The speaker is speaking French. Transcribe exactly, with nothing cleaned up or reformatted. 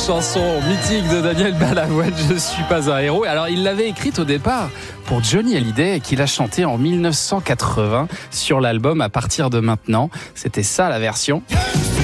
chanson mythique de Daniel Balavoine, Je suis pas un héros. Alors, il l'avait écrite au départ pour Johnny Hallyday et qu'il a chanté en mille neuf cent quatre-vingts sur l'album À partir de maintenant. C'était ça la version.